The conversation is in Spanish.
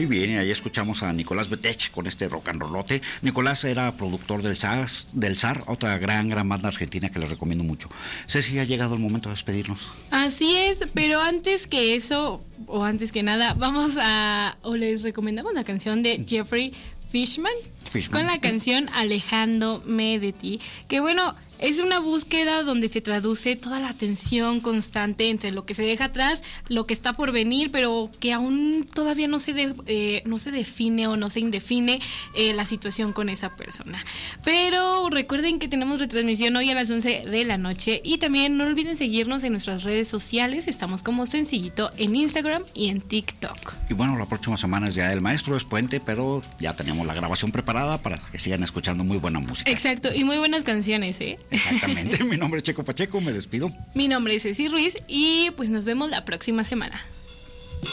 Muy bien, y ahí escuchamos a Nicolás Betech con este rock and rollote. Nicolás era productor del SAR, otra gran banda argentina que les recomiendo mucho. Ceci, ha llegado el momento de despedirnos. Así es, pero antes que eso, o antes que nada, les recomendamos la canción de Jeffrey Fishman con la canción Alejándome de ti, que bueno, es una búsqueda donde se traduce toda la tensión constante entre lo que se deja atrás, lo que está por venir, pero que aún todavía no se define o no se indefine la situación con esa persona. Pero recuerden que tenemos retransmisión hoy a las 11 de la noche y también no olviden seguirnos en nuestras redes sociales. Estamos como Sencillito en Instagram y en TikTok. Y bueno, la próxima semana es Día del Maestro, es puente, pero ya tenemos la grabación preparada para que sigan escuchando muy buena música. Exacto, y muy buenas canciones, ¿eh? Exactamente, mi nombre es Checo Pacheco, me despido. Mi nombre es Ceci Ruiz y pues nos vemos la próxima semana.